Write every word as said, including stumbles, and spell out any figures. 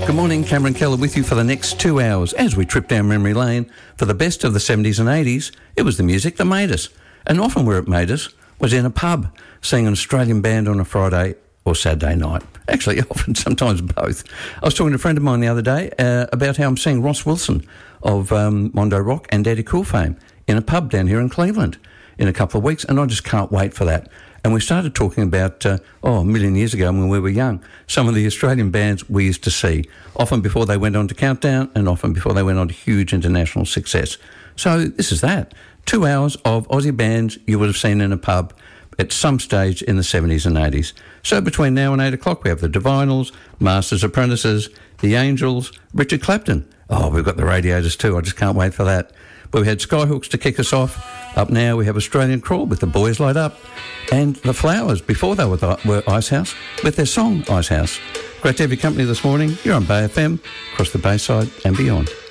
Good morning, Cameron Keller with you for the next two hours as we trip down memory lane for the best of the seventies and eighties. It was the music that made us, and often where it made us was in a pub, seeing an Australian band on a Friday or Saturday night. Actually, often, sometimes both. I was talking to a friend of mine the other day uh, about how I'm seeing Ross Wilson of um, Mondo Rock and Daddy Cool fame in a pub down here in Cleveland in a couple of weeks, and I just can't wait for that. And we started talking about, uh, oh, a million years ago when we were young, some of the Australian bands we used to see, often before they went on to Countdown and often before they went on to huge international success. So this is that. Two hours of Aussie bands you would have seen in a pub at some stage in the seventies and eighties. So between now and eight o'clock, we have the Divinals, Masters Apprentices, the Angels, Richard Clapton. Oh, we've got the Radiators too. I just can't wait for that. But we had Skyhooks to kick us off. Up now, we have Australian Crawl with The Boys Light Up. And The Flowers, before they were, were Icehouse, with their song Icehouse. Great to have your company this morning. You're on Bay F M, across the Bayside and beyond.